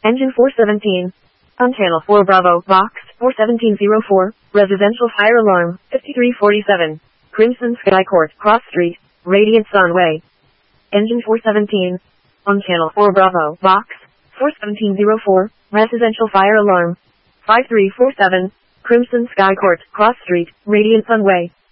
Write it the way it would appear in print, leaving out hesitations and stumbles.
Engine 417. On channel 4 Bravo, box 41704, residential fire alarm, 5347. Crimson Sky Court, Cross Street, Radiant Sun Way. Engine 417. On channel 4 Bravo, box 41704, residential fire alarm, 5347. Crimson Sky Court, Cross Street, Radiant Sun Way.